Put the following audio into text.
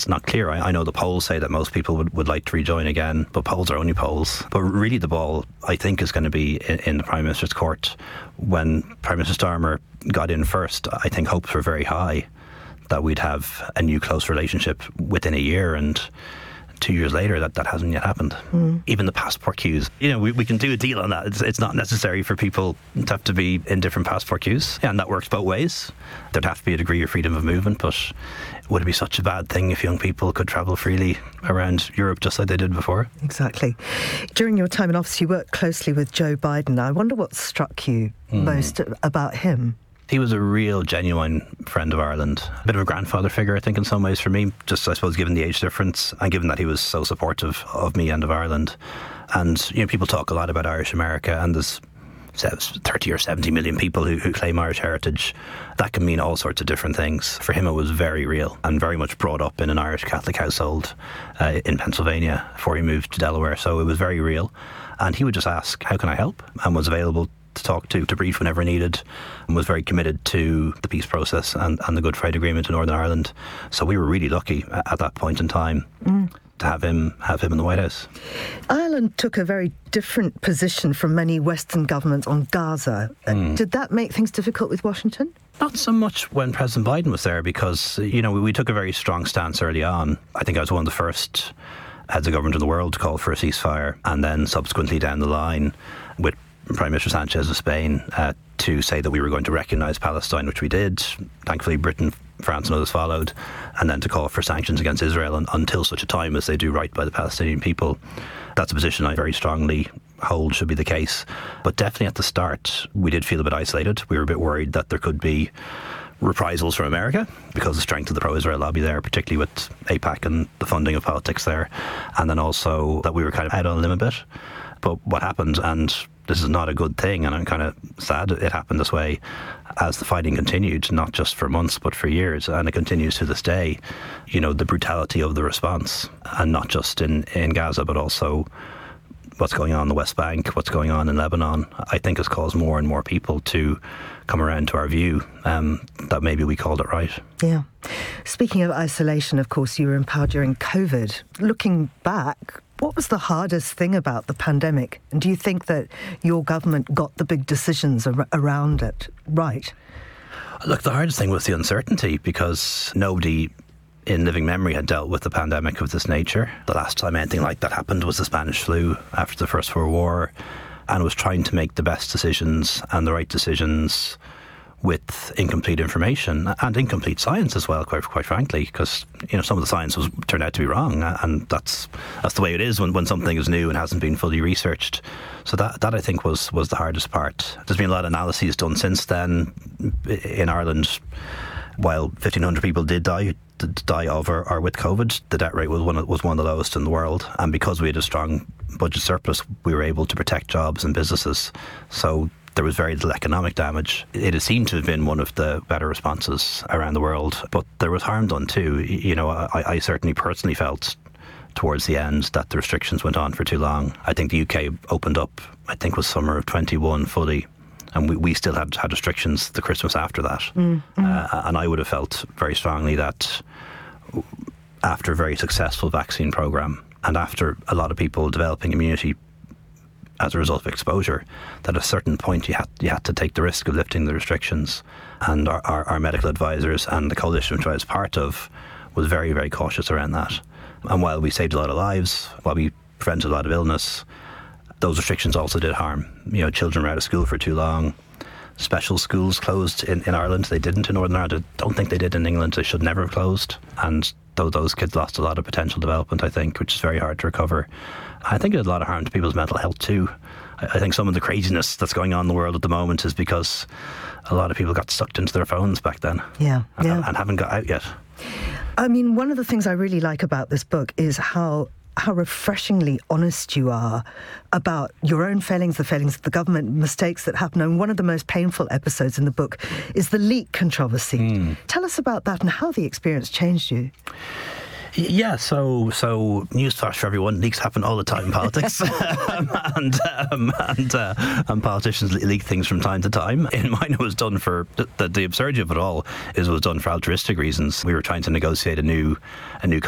that's not clear. I know the polls say that most people would like to rejoin again, but polls are only polls. But really the ball, I think, is going to be in the Prime Minister's court. When Prime Minister Starmer got in first, I think hopes were very high that we'd have a new close relationship within a year, and 2 years later that hasn't yet happened. Even the passport queues, we can do a deal on that. It's not necessary for people to have to be in different passport queues, and that works both ways. There'd have to be a degree of freedom of movement, but would it be such a bad thing if young people could travel freely around Europe just like they did before? Exactly. During your time in office, you worked closely with Joe Biden. I wonder what struck you most about him. He was a real, genuine friend of Ireland. A bit of a grandfather figure, I think, in some ways for me. Just, I suppose, given the age difference and given that he was so supportive of me and of Ireland. And, people talk a lot about Irish America, and there's 30 or 70 million people who claim Irish heritage. That can mean all sorts of different things. For him, it was very real and very much brought up in an Irish Catholic household in Pennsylvania before he moved to Delaware. So it was very real. And he would just ask, how can I help? And was available to talk to brief whenever needed, and was very committed to the peace process and the Good Friday Agreement in Northern Ireland. So we were really lucky at that point in time to have him in the White House. Ireland took a very different position from many Western governments on Gaza. Did that make things difficult with Washington? Not so much when President Biden was there, because we took a very strong stance early on. I think I was one of the first heads of government in the world to call for a ceasefire, and then subsequently down the line with Prime Minister Sanchez of Spain to say that we were going to recognise Palestine, which we did. Thankfully, Britain, France and others followed, and then to call for sanctions against Israel until such a time as they do right by the Palestinian people. That's a position I very strongly hold should be the case. But definitely at the start, we did feel a bit isolated. We were a bit worried that there could be reprisals from America because of the strength of the pro-Israel lobby there, particularly with AIPAC and the funding of politics there. And then also that we were kind of out on a limb a bit. But what happened, and this is not a good thing, and I'm kind of sad it happened this way, as the fighting continued, not just for months but for years, and it continues to this day, the brutality of the response, and not just in Gaza but also what's going on in the West Bank, what's going on in Lebanon, I think has caused more and more people to come around to our view that maybe we called it right. Yeah. Speaking of isolation, of course, you were in power during COVID. Looking back, what was the hardest thing about the pandemic? And do you think that your government got the big decisions around it right? Look, the hardest thing was the uncertainty, because nobody in living memory had dealt with the pandemic of this nature. The last time anything like that happened was the Spanish flu after the First World War, and was trying to make the best decisions and the right decisions with incomplete information and incomplete science as well, quite frankly, because some of the science turned out to be wrong, and that's the way it is when something is new and hasn't been fully researched. So that I think was the hardest part. There's been a lot of analyses done since then. In Ireland, while 1,500 people did die of or with COVID, the death rate was one of the lowest in the world, and because we had a strong budget surplus, we were able to protect jobs and businesses. So there was very little economic damage. It has seemed to have been one of the better responses around the world, but there was harm done too. I certainly personally felt towards the end that the restrictions went on for too long. I think the UK opened up, I think it was summer of 21 fully, and we still had restrictions the Christmas after that. And I would have felt very strongly that after a very successful vaccine programme, and after a lot of people developing immunity as a result of exposure, that at a certain point you had to take the risk of lifting the restrictions. And our medical advisors and the coalition which I was part of was very, very cautious around that. And while we saved a lot of lives, while we prevented a lot of illness, those restrictions also did harm. Children were out of school for too long. Special schools closed in Ireland. They didn't in Northern Ireland. I don't think they did in England. They should never have closed. And those kids lost a lot of potential development, I think, which is very hard to recover. I think it did a lot of harm to people's mental health too. I think some of the craziness that's going on in the world at the moment is because a lot of people got sucked into their phones back then. And haven't got out yet. I mean, one of the things I really like about this book is how refreshingly honest you are about your own failings, the failings of the government, mistakes that happen. And one of the most painful episodes in the book is the leak controversy. Tell us about that and how the experience changed you. Yeah, so newsflash for everyone: leaks happen all the time in politics, and politicians leak things from time to time. In mine, it was done for the absurdity of it all. It was done for altruistic reasons. We were trying to negotiate a new